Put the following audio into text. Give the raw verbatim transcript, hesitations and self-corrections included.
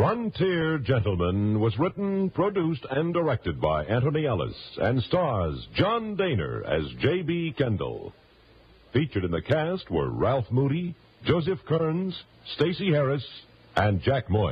Frontier Gentlemen was written, produced, and directed by Anthony Ellis and stars John Daner as J B. Kendall. Featured in the cast were Ralph Moody, Joseph Kearns, Stacey Harris, and Jack Moy.